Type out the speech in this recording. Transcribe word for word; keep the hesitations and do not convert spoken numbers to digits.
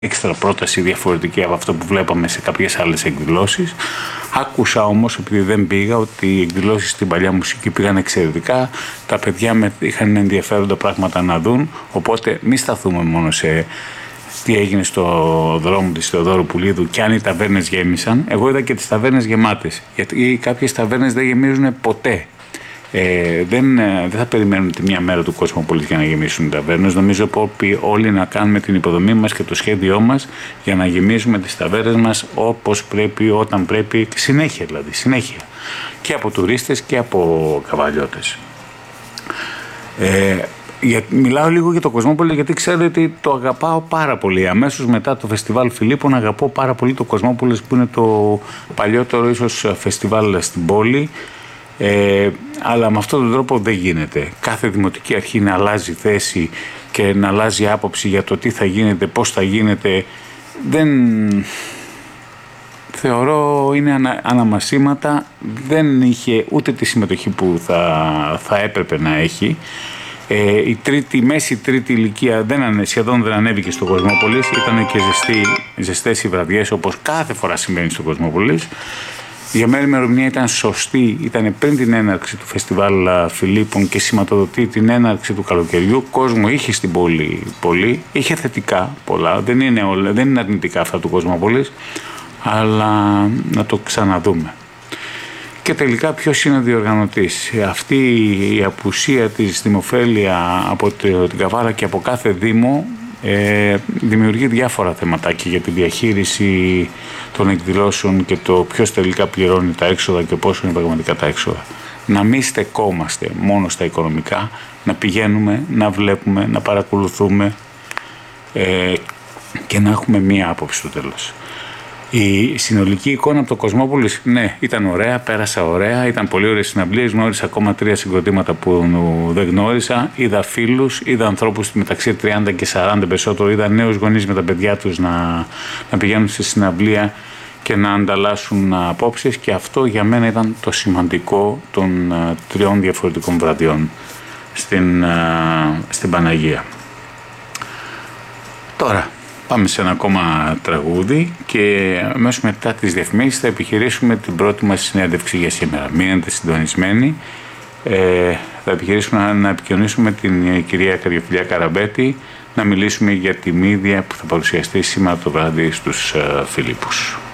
έξτρα πρόταση διαφορετική από αυτό που βλέπαμε σε κάποιες άλλες εκδηλώσεις. Άκουσα όμως, επειδή δεν πήγα, ότι οι εκδηλώσεις στην παλιά μουσική πήγαν εξαιρετικά. Τα παιδιά με, είχαν ενδιαφέροντα πράγματα να δουν, οπότε μη σταθούμε μόνο σε τι έγινε στο δρόμο της Θεοδόρου Πουλίδου και αν οι ταβέρνες γέμισαν. Εγώ είδα και τις ταβέρνες γεμάτες, γιατί κάποιες ταβέρνες δεν γεμίζουν ποτέ. Ε, δεν, δεν θα περιμένουν τη μία μέρα του Κοσμοπόλης για να γεμίσουν οι ταβέρνες. Νομίζω πρέπει όλοι να κάνουμε την υποδομή μας και το σχέδιό μας για να γεμίσουμε τις ταβέρνες μας όπως πρέπει, όταν πρέπει, συνέχεια δηλαδή, συνέχεια. Και από τουρίστες και από καβαλιώτες. Ε, για, μιλάω λίγο για το Κοσμόπολη γιατί ξέρω ότι το αγαπάω πάρα πολύ. Αμέσως μετά το φεστιβάλ Φιλίππων αγαπώ πάρα πολύ το Κοσμόπολης, που είναι το παλιότερο ίσως φεστιβάλ στην πόλη. Ε, αλλά με αυτόν τον τρόπο δεν γίνεται. Κάθε δημοτική αρχή να αλλάζει θέση και να αλλάζει άποψη για το τι θα γίνεται, πώς θα γίνεται. Δεν... Θεωρώ είναι ανα... αναμασίματα. Δεν είχε ούτε τη συμμετοχή που θα, θα έπρεπε να έχει. Ε, η, τρίτη, η μέση τρίτη ηλικία δεν ανε... σχεδόν δεν ανέβηκε στο Κοσμόπολης. Ήταν και ζεστή, ζεστές οι βραδιές, όπως κάθε φορά συμβαίνει στο Κοσμόπολης. Για μένα η ημερομηνία ήταν σωστή, ήταν πριν την έναρξη του φεστιβάλ Φιλίππων και σηματοδοτεί την έναρξη του καλοκαιριού. Κόσμο είχε στην πόλη πολύ, είχε θετικά πολλά, δεν είναι, όλα, δεν είναι αρνητικά αυτά του Κοσμοπόλης, αλλά να το ξαναδούμε. Και τελικά ποιος είναι ο διοργανωτής? Αυτή η απουσία της δημοφέλεια από την Καβάλα και από κάθε δήμο Ε, δημιουργεί διάφορα θεματάκια για τη διαχείριση των εκδηλώσεων και το ποιος τελικά πληρώνει τα έξοδα και πόσο είναι πραγματικά τα έξοδα. Να μην στεκόμαστε μόνο στα οικονομικά, να πηγαίνουμε, να βλέπουμε, να παρακολουθούμε ε, και να έχουμε μία άποψη στο τέλος. Η συνολική εικόνα από το Κοσμόπολης, ναι, ήταν ωραία, πέρασα ωραία, ήταν πολύ ωραίες συναυλίες, γνώρισα ακόμα τρία συγκροτήματα που δεν γνώρισα, είδα φίλους, είδα ανθρώπους μεταξύ τριάντα και σαράντα περισσότερο, είδα νέους γονείς με τα παιδιά τους να, να πηγαίνουν στη συναυλία και να ανταλλάσσουν απόψεις, και αυτό για μένα ήταν το σημαντικό των uh, τριών διαφορετικών βραδιών στην, uh, στην Παναγία. Τώρα πάμε σε ένα ακόμα τραγούδι και αμέσως μετά τις διαφημίσεις θα επιχειρήσουμε την πρώτη μας συνέντευξη για σήμερα. Μείνετε συντονισμένοι. Ε, θα επιχειρήσουμε να, να επικοινωνήσουμε με την κυρία Καριοφιλιά Καραμπέτη, να μιλήσουμε για τη μύδια που θα παρουσιαστεί σήμερα το βράδυ στους uh, Φιλίππους.